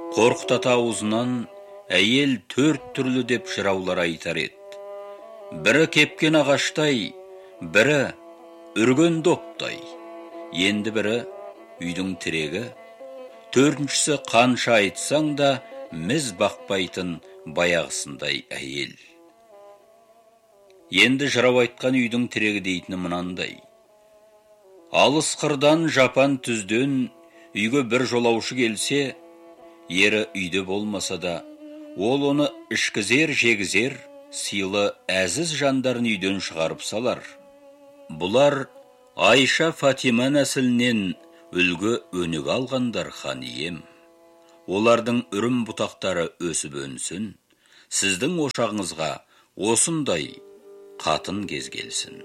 Қорқытата аузынан әйел 4 түрлі деп жыраулар айтар еді. Бірі кепкен ағаштай, бірі үрген доптай, енді бірі үйдің тірегі, төртіншісі қанша айтсаң да міз бақпайтын баяғысындай әйел. Енді жырау айтқан үйдің тірегі дейтіні мынандай. Алыс қырдан жапан түзден үйге бір жолаушы келсе, ері үйде болмаса да, ол оны ішкізер, жегізер, сыйлы әзіз жандарын үйден шығарып салар. Бұлар Айша Фатима нәсілінен үлгі өнік алғандар хан ием. Олардың үрім бұтақтары өсіп өнсін, сіздің ошағыңызға осындай қатын кез келсін.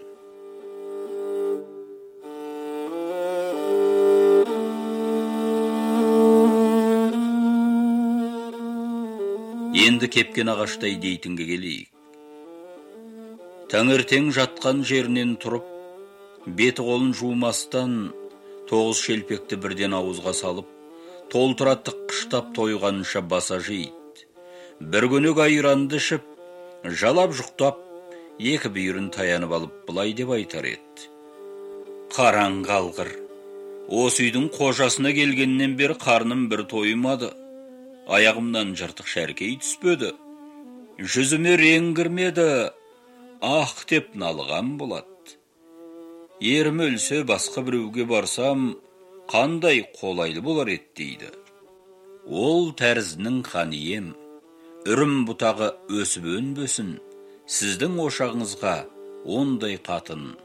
Енді кепкен ағаштай дейтінге келейік. Таңертең жатқан жерінен тұрып, беті қолын жумастан, 9 шелпекті бірден ауызға салып, толтыра тыққыштап тойғанша баса жейді. Бір күнік айранды ішіп, жалап жұқтап, 2 бүйірін таянып алып бұлай деп айтар еді. Қараң қалғыр, осы үйдің қожасына келгеннен бері қарным бір тоймады. Аяғымнан жыртық шәркей түспеді. Жүзіме рең кірмеді, ақ деп налған болады. Ерім өлсе басқа біреуге барсам, қандай қолайлы болар еді дейді. Ол тәрізінің хан ием, үрім бұтағы өсіп өнбесін, сіздің ошағыңызға ондай қатын